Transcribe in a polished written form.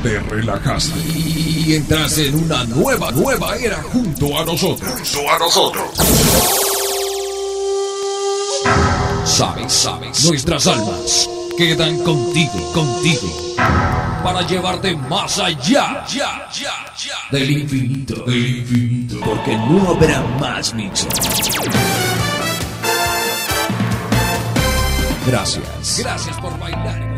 te relajaste y entraste en una nueva era junto a nosotros. Sabes, nuestras almas quedan contigo, para llevarte más allá del infinito, porque no habrá más mixo. Gracias por bailar.